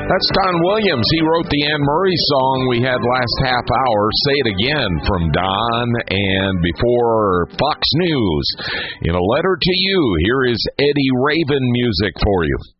That's Don Williams. He wrote the Anne Murray song we had last half hour, Say It Again, from Don. And before Fox News, in a letter to you, here is Eddie Raven music for you.